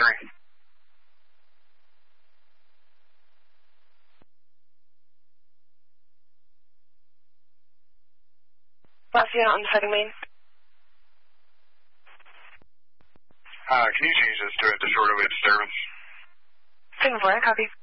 Montgomery. Last unit on the second main. Can you change this to a disorderly disturbance? Signal 4, copy.